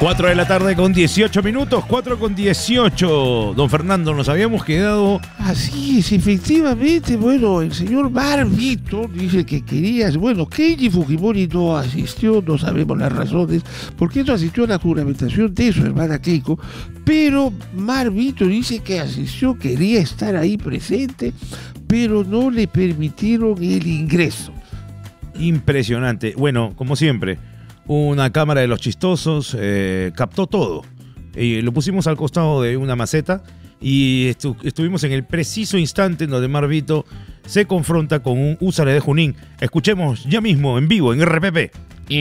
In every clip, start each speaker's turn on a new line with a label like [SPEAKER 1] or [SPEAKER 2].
[SPEAKER 1] 4 de la tarde con 18 minutos, 4 con 18. Don Fernando, nos habíamos quedado...
[SPEAKER 2] Así es, efectivamente. Bueno, el señor Barbito dice que querías... Bueno, Kenji Fujimori no asistió, no sabemos las razones, porque no asistió a la juramentación de su hermana Keiko, pero Barbito dice que asistió, quería estar ahí presente, pero no le permitieron el ingreso.
[SPEAKER 1] Impresionante. Bueno, como siempre, una cámara de los chistosos captó todo. Lo pusimos al costado de una maceta y estuvimos en el preciso instante en donde Barbito se confronta con un húsare de Junín. Escuchemos ya mismo, en vivo, en RPP.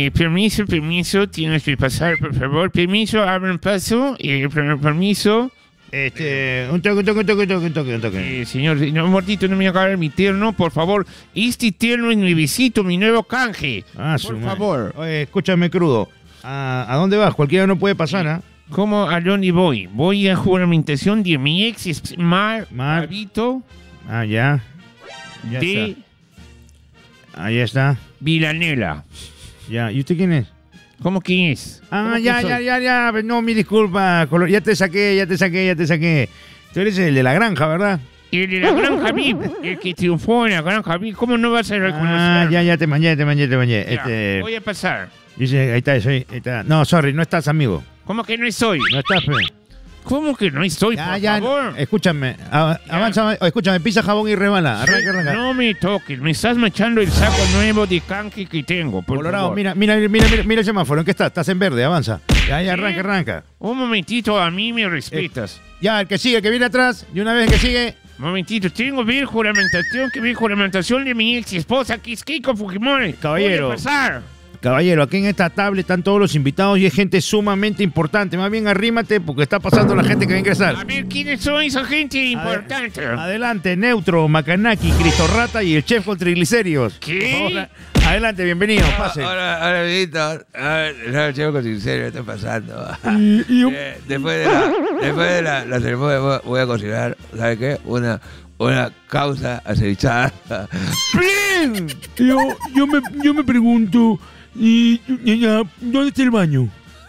[SPEAKER 3] Permiso, tienes que pasar, por favor. Permiso, abran paso. Permiso.
[SPEAKER 1] Un toque.
[SPEAKER 3] Señor, no, Mortito, no me haga acabar mi terno, por favor. Este terno es nuevecito, mi nuevo canje. Por favor.
[SPEAKER 1] Oye, escúchame, crudo. ¿A dónde vas? Cualquiera no puede pasar, ¿ah?
[SPEAKER 3] ¿Cómo? ¿A dónde voy? Voy a juramentación de mi ex Barbito.
[SPEAKER 1] Ya
[SPEAKER 3] de
[SPEAKER 1] está. Ahí está.
[SPEAKER 3] Vilanela.
[SPEAKER 1] Ya, ¿y usted quién es?
[SPEAKER 3] ¿Cómo quién es?
[SPEAKER 1] Ya. No, mi disculpa. Ya te saqué. Tú eres el de la granja, ¿verdad?
[SPEAKER 3] El de la granja VIP. El que triunfó en la granja VIP. ¿Cómo no vas a reconocer?
[SPEAKER 1] Ya te manché.
[SPEAKER 3] Ya, voy a pasar.
[SPEAKER 1] Dice, ahí está. No, sorry, no estás, amigo.
[SPEAKER 3] ¿Cómo que no estoy?
[SPEAKER 1] No estás, pe.
[SPEAKER 3] ¿Cómo que no estoy, por favor?
[SPEAKER 1] Escúchame, avanza, escúchame, pisa jabón y rebala. Arranca.
[SPEAKER 3] No me toques, me estás manchando el saco nuevo de canje que tengo, por
[SPEAKER 1] Colorado,
[SPEAKER 3] favor.
[SPEAKER 1] mira el semáforo, ¿en qué estás? Estás en verde, avanza. Ya, arranca.
[SPEAKER 3] Un momentito, a mí me respetas.
[SPEAKER 1] Ya, el que sigue, el que viene atrás, y una vez que sigue...
[SPEAKER 3] Un momentito, tengo que ver juramentación de mi ex esposa, que es Keiko Fujimori.
[SPEAKER 1] Caballero.
[SPEAKER 3] ¿Puede pasar?
[SPEAKER 1] Caballero, aquí en esta tablet están todos los invitados y es gente sumamente importante. Más bien arrímate porque está pasando la gente que va a ingresar.
[SPEAKER 3] A ver, ¿quiénes son esa gente importante?
[SPEAKER 1] Adelante, Neutro, Macanaki, Cristo Rata y el chef con triglicéridos.
[SPEAKER 3] ¿Qué?
[SPEAKER 1] Adelante, bienvenido, pase.
[SPEAKER 4] Hola, Víctor. A ver, el chef con triglicéridos, ¿qué está pasando? Después de la ceremonia voy a cocinar, ¿sabe qué? Una causa acevichada.
[SPEAKER 2] ¡Bien! Yo me pregunto, ¿dónde está el baño?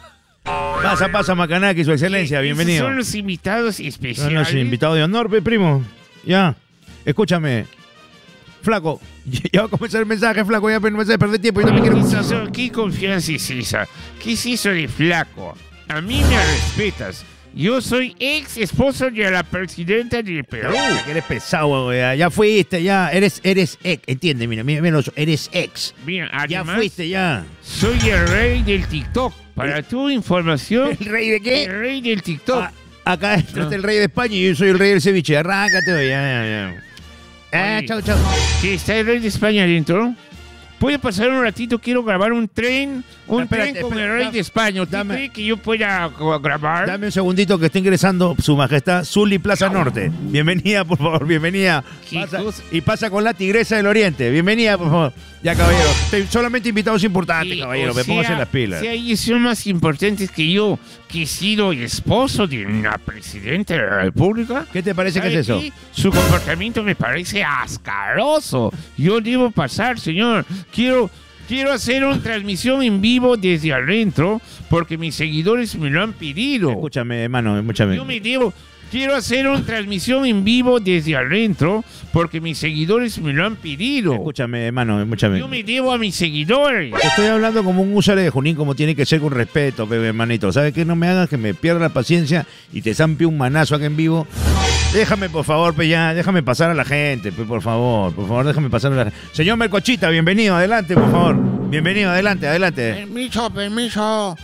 [SPEAKER 1] Pasa, Macanaki, su excelencia, bienvenido.
[SPEAKER 3] Esos son los invitados especiales.
[SPEAKER 1] Son los invitados de honor, primo. Ya, escúchame. Flaco, ya va a comenzar el mensaje, flaco, ya no me hace perder tiempo, yo también quiero escucharlo.
[SPEAKER 3] ¿Qué confianza es esa? ¿Qué es eso de flaco? A mí me respetas. Yo soy ex esposo de la presidenta del Perú.
[SPEAKER 1] Que eres pesado, ya fuiste, ya. Eres ex, entiende, mira, eres ex.
[SPEAKER 3] Mira, además,
[SPEAKER 1] ya fuiste, ya.
[SPEAKER 3] Soy el rey del TikTok. Para tu información.
[SPEAKER 1] ¿El rey de qué?
[SPEAKER 3] El rey del TikTok.
[SPEAKER 1] Acá está el rey de España y yo soy el rey del ceviche. Arráncate, ya. Chao.
[SPEAKER 3] ¿Que está el rey de España adentro? ¿Puede pasar un ratito? Quiero grabar un tren con el rey de España. ¿Usted cree que yo pueda grabar?
[SPEAKER 1] Dame un segundito que está ingresando su majestad Zuli Plaza Norte. Bienvenida, por favor, bienvenida. Pasa con la tigresa del oriente. Bienvenida, por favor. Ya, caballero. Solamente invitados importantes, caballero. Me pongas en las pilas.
[SPEAKER 3] Si ellos son más importantes que yo, que he sido el esposo de una presidenta de la República.
[SPEAKER 1] ¿Qué te parece que es eso?
[SPEAKER 3] Su comportamiento me parece asqueroso. Yo debo pasar, señor. Quiero hacer una transmisión en vivo desde adentro porque mis seguidores me lo han pedido.
[SPEAKER 1] Escúchame, hermano, escúchame.
[SPEAKER 3] Quiero hacer una transmisión en vivo desde adentro porque mis seguidores me lo han pedido.
[SPEAKER 1] Escúchame, hermano, escúchame.
[SPEAKER 3] Yo me debo a mis seguidores.
[SPEAKER 1] Estoy hablando como un usuario de Junín, como tiene que ser con respeto, bebé, hermanito. ¿Sabes qué? No me hagas que me pierda la paciencia y te zampe un manazo acá en vivo. Déjame, por favor, déjame pasar a la gente, por favor, déjame pasar a la gente. Señor Melcochita, bienvenido, adelante, por favor. Bienvenido, adelante.
[SPEAKER 2] Permiso.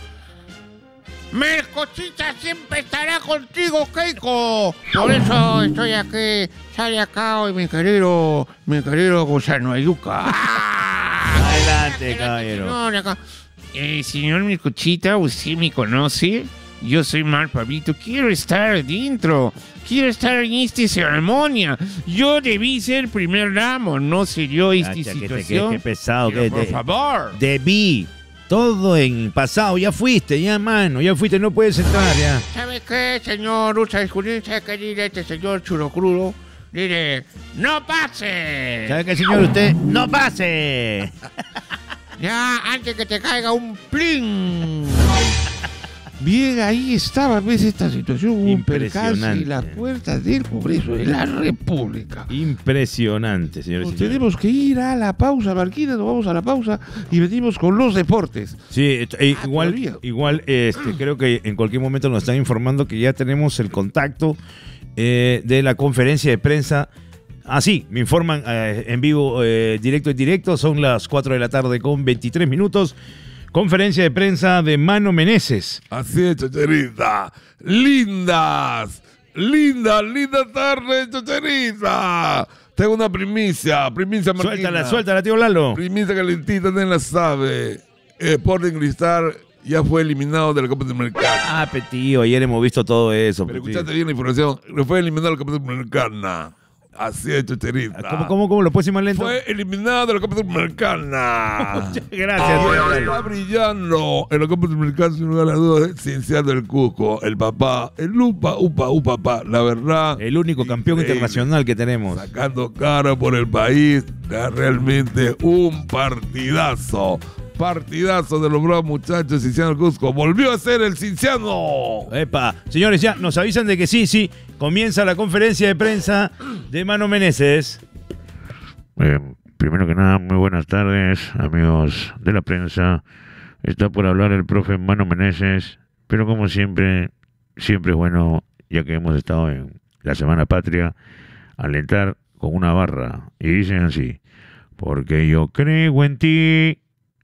[SPEAKER 2] Melcochita siempre estará contigo, Keiko. Por eso estoy aquí. Sale acá hoy, mi querido gusano de yuca.
[SPEAKER 1] Adelante, caballero.
[SPEAKER 3] Señor Melcochita, usted me conoce. Yo soy Barbito. Quiero estar adentro. Quiero estar en esta ceremonia. Yo debí ser primer ramo, no se dio esta situación.
[SPEAKER 1] Qué pesado.
[SPEAKER 3] Por favor.
[SPEAKER 1] Debí. Todo en pasado, ya fuiste, no puedes entrar, ya.
[SPEAKER 2] ¿Sabe qué, señor Usa Escudita, que dile este señor Churocrudo? Dile, ¡no pase!
[SPEAKER 1] ¿Sabe qué, señor? Usted, ¡no pase!
[SPEAKER 2] Ya, antes que te caiga un plin. Bien, ahí estaba, ves esta situación, hubo un percance en las
[SPEAKER 1] Impresionante.
[SPEAKER 2] puertas del Congreso de la República.
[SPEAKER 1] Impresionante, señores y
[SPEAKER 2] Nos
[SPEAKER 1] señores.
[SPEAKER 2] tenemos que ir a la pausa, Marquina, nos vamos a la pausa y venimos con los deportes.
[SPEAKER 1] Sí,
[SPEAKER 2] todavía.
[SPEAKER 1] igual creo que en cualquier momento nos están informando que ya tenemos el contacto de la conferencia de prensa. Ah, sí, me informan en vivo, directo en directo, son las 4 de la tarde con 23 minutos. Conferencia de prensa de Mano Meneses.
[SPEAKER 5] Así es, Chocherita. Lindas tardes, Chocherita. Tengo una primicia Marquina.
[SPEAKER 1] Suéltala, tío Lalo.
[SPEAKER 5] Primicia calentita, nadie la sabe. Sporting Cristal ya fue eliminado de la Copa Sudamericana.
[SPEAKER 1] Ah, tío, ayer hemos visto todo eso.
[SPEAKER 5] Pero
[SPEAKER 1] tío.
[SPEAKER 5] escuchaste bien la información. Fue eliminado de la Copa Sudamericana. Así es, Chocherita.
[SPEAKER 1] ¿Cómo lo puedes ir más lento?
[SPEAKER 5] Fue eliminado de la Copa Sudamericana.
[SPEAKER 1] Gracias, tío Lalo.
[SPEAKER 5] Está brillando en la Copa Sudamericana sin lugar a dudas, Cienciano del Cusco, el papá, el papá, la verdad.
[SPEAKER 1] El único campeón
[SPEAKER 5] increíble.
[SPEAKER 1] internacional que tenemos.
[SPEAKER 5] Sacando cara por el país, realmente un partidazo de los bravos muchachos. Cienciano del Cusco volvió a ser el Cienciano.
[SPEAKER 1] Epa, señores, ya nos avisan de que sí, comienza la conferencia de prensa de Mano Meneses.
[SPEAKER 6] Primero que nada, muy buenas tardes, amigos de la prensa. Está por hablar el profe Mano Meneses, pero como siempre es bueno, ya que hemos estado en la Semana Patria, alentar con una barra. Y dicen así: porque yo creo en ti.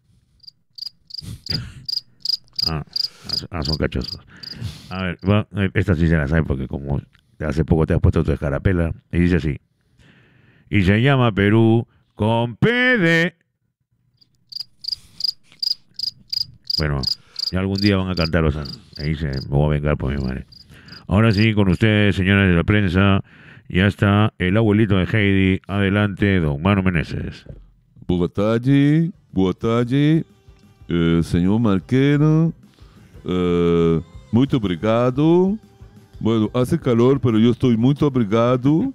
[SPEAKER 6] Son cachosos. A ver, esta sí se la sabe porque como hace poco te has puesto tu escarapela. Y dice así: y se llama Perú con PD. Bueno, ya algún día van a cantar los años. Ahí me voy a vengar por mi madre. Ahora sí, con ustedes, señores de la prensa, ya está el abuelito de Heidi. Adelante, don Mano Meneses.
[SPEAKER 5] Boa tarde, senhor Marquena. Muito obrigado. Bueno, hace calor, pero yo estoy muy obrigado.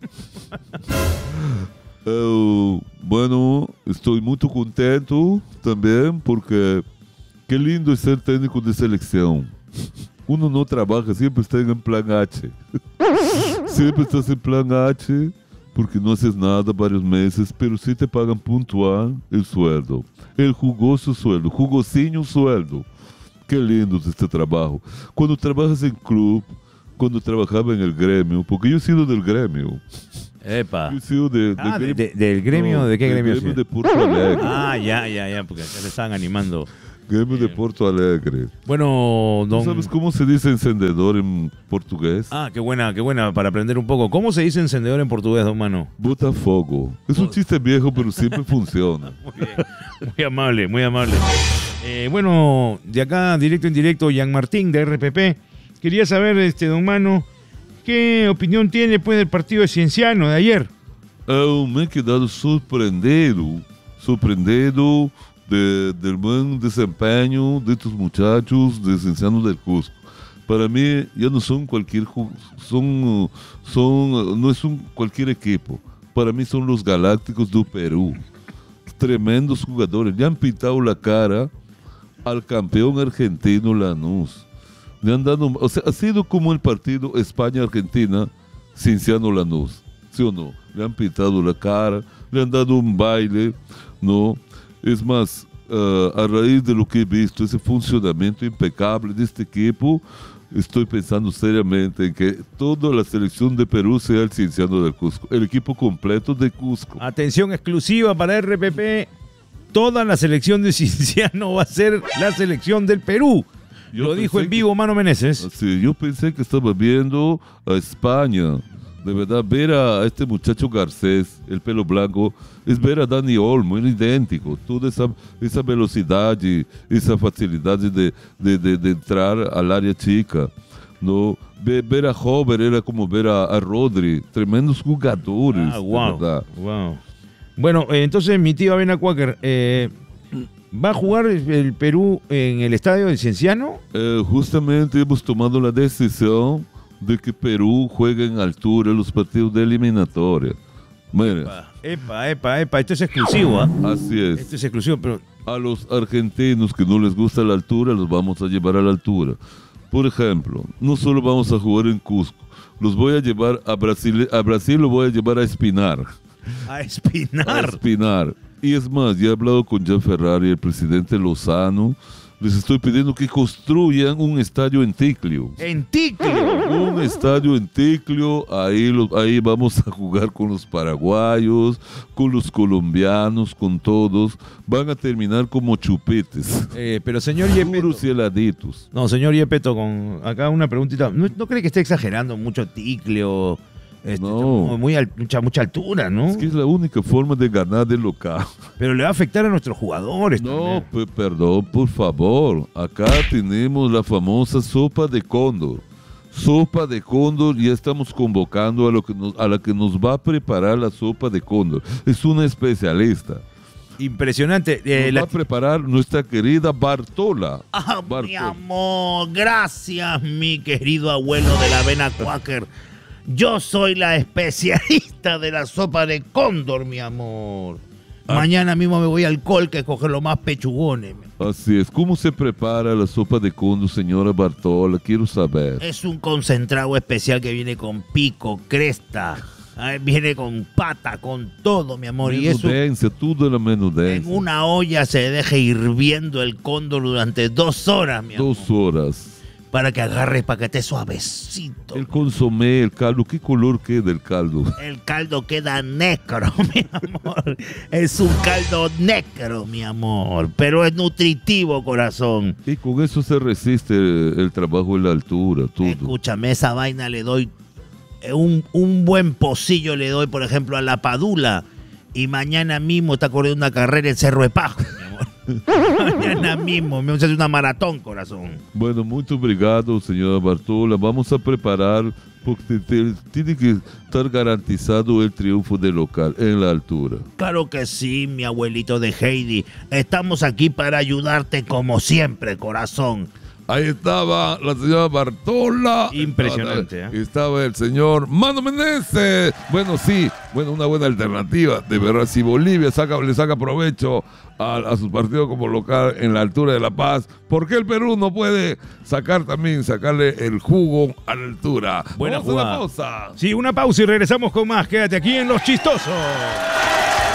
[SPEAKER 5] Bueno, estoy muy contento también porque qué lindo es ser técnico de selección. Uno no trabaja, siempre está en plan H. Siempre estás en plan H porque no haces nada varios meses, pero sí te pagan puntual el sueldo. El jugoso sueldo, jugosinho sueldo. Qué lindo es este trabajo. Cuando trabajas en club, cuando trabajaba en el gremio, porque yo he sido del gremio.
[SPEAKER 1] Epa.
[SPEAKER 5] Yo he sido del
[SPEAKER 1] gremio.
[SPEAKER 5] no,
[SPEAKER 1] ¿De qué
[SPEAKER 5] del
[SPEAKER 1] gremio?
[SPEAKER 5] gremio de Porto Alegre.
[SPEAKER 1] Ah, ya, porque acá se estaban animando.
[SPEAKER 5] Gremio de Porto Alegre.
[SPEAKER 1] Bueno,
[SPEAKER 5] ¿Tú
[SPEAKER 1] don...
[SPEAKER 5] sabes cómo se dice encendedor en portugués?
[SPEAKER 1] Ah, qué buena, para aprender un poco. ¿Cómo se dice encendedor en portugués, don Mano?
[SPEAKER 5] Botafogo. Es un chiste viejo, pero siempre funciona.
[SPEAKER 1] Muy bien, muy amable. Bueno, de acá, directo en directo, Jean Martín de RPP. Quería saber, don Mano, ¿qué opinión tiene pues del partido de Cienciano de ayer?
[SPEAKER 5] Me he quedado sorprendido del buen desempeño de estos muchachos de Cienciano del Cusco. Para mí ya no son no es cualquier equipo. Para mí son los Galácticos do Perú. Tremendos jugadores. Le han pintado la cara al campeón argentino Lanús. Le han dado, o sea, ha sido como el partido España-Argentina, Cienciano-Lanús. ¿Sí o no? Le han pintado la cara, le han dado un baile, ¿no? Es más, a raíz de lo que he visto, ese funcionamiento impecable de este equipo, estoy pensando seriamente en que toda la selección de Perú sea el Cienciano del Cusco, el equipo completo de Cusco.
[SPEAKER 1] Atención exclusiva para RPP. Toda la selección de Cienciano va a ser la selección del Perú. Lo dijo en vivo Mano Meneses.
[SPEAKER 5] Sí, yo pensé que estaba viendo a España. De verdad, ver a este muchacho Garcés, el pelo blanco, es ver a Dani Olmo, era idéntico. Toda esa velocidad y esa facilidad de entrar al área chica. ¿No? Ver a Hover era como ver a Rodri. Tremendos jugadores.
[SPEAKER 1] Ah, wow,
[SPEAKER 5] de verdad.
[SPEAKER 1] wow. Bueno, entonces mi tío Avena Quaker, ¿va a jugar el Perú en el estadio de Cienciano?
[SPEAKER 5] Justamente hemos tomado la decisión de que Perú juegue en altura los partidos de eliminatoria. Mira,
[SPEAKER 1] Epa, esto es exclusivo, ¿ah?
[SPEAKER 5] así es.
[SPEAKER 1] Esto es exclusivo, pero
[SPEAKER 5] A los argentinos que no les gusta la altura, los vamos a llevar a la altura. Por ejemplo, no solo vamos a jugar en Cusco, los voy a llevar a Brasil lo voy a llevar a Espinar.
[SPEAKER 1] A
[SPEAKER 5] A
[SPEAKER 1] espinar.
[SPEAKER 5] Espinar. Y es más, ya he hablado con Jean Ferrari, el presidente Lozano, les estoy pidiendo que construyan un estadio en Ticlio.
[SPEAKER 1] En Ticlio.
[SPEAKER 5] Un estadio en Ticlio, ahí vamos a jugar con los paraguayos, con los colombianos, con todos. Van a terminar como chupetes,
[SPEAKER 1] Pero señor Yepeto.
[SPEAKER 5] duros y heladitos.
[SPEAKER 1] No, señor Yepeto, con acá una preguntita. ¿No cree que esté exagerando mucho Ticlio?
[SPEAKER 5] No.
[SPEAKER 1] Mucha altura, ¿no?
[SPEAKER 5] Es que es la única forma de ganar de local.
[SPEAKER 1] Pero le va a afectar a nuestros jugadores.
[SPEAKER 5] No,
[SPEAKER 1] también.
[SPEAKER 5] perdón, por favor. Acá tenemos la famosa sopa de cóndor. Sopa de cóndor, ya estamos convocando a la que nos va a preparar la sopa de cóndor. Es una especialista.
[SPEAKER 1] Impresionante.
[SPEAKER 5] Nos va a preparar nuestra querida Bartola.
[SPEAKER 1] Ah, mi
[SPEAKER 5] Bartola.
[SPEAKER 1] amor, gracias, mi querido abuelo de la avena Quaker. Yo soy la especialista de la sopa de cóndor, mi amor. Mañana mismo me voy al Colque a escoger los más pechugones.
[SPEAKER 5] Así es. ¿Cómo se prepara la sopa de cóndor, señora Bartola? Quiero saber.
[SPEAKER 1] Es un concentrado especial que viene con pico, cresta, viene con pata, con todo, mi amor. Y eso
[SPEAKER 5] Menudencia, todo la
[SPEAKER 1] en
[SPEAKER 5] menudencia.
[SPEAKER 1] una olla se deja hirviendo el cóndor durante 2 horas, mi amor.
[SPEAKER 5] 2 horas.
[SPEAKER 1] Para que agarre, para que esté suavecito.
[SPEAKER 5] El consomé, el caldo, ¿qué color queda el caldo?
[SPEAKER 1] El caldo queda negro, mi amor. Es un caldo negro, mi amor. Pero es nutritivo, corazón.
[SPEAKER 5] Y con eso se resiste el trabajo en la altura, todo.
[SPEAKER 1] Escúchame, esa vaina le doy un buen pocillo, le doy, por ejemplo, a la Padula. Y mañana mismo está corriendo una carrera en Cerro de Pajo, mi amor. Mañana mismo me hace una maratón, corazón.
[SPEAKER 5] Bueno, muito obrigado, señora Bartola. Vamos a preparar, porque tiene que estar garantizado el triunfo del local en la altura.
[SPEAKER 1] Claro que sí, mi abuelito de Heidi. Estamos aquí para ayudarte como siempre, corazón.
[SPEAKER 4] Ahí estaba la señora Bartola.
[SPEAKER 1] Impresionante, ¿eh?
[SPEAKER 4] Estaba el señor Mano Meneses. Bueno, sí, una buena alternativa. De verdad, si Bolivia le saca provecho a sus partidos como local en la altura de La Paz, ¿por qué el Perú no puede sacarle el jugo a la altura?
[SPEAKER 1] Buena
[SPEAKER 4] Vamos a
[SPEAKER 1] jugada.
[SPEAKER 4] una pausa.
[SPEAKER 1] Sí, una pausa y regresamos con más. Quédate aquí en Los Chistosos.